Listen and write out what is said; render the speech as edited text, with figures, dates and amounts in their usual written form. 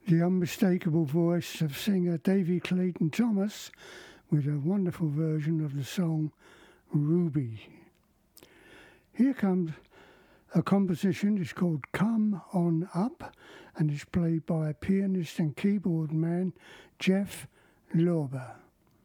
the unmistakable voice of singer Davy Clayton Thomas with a wonderful version of the song Ruby. Here comes a composition. It's called Come On Up, and it's played by pianist and keyboard man Jeff Lorber.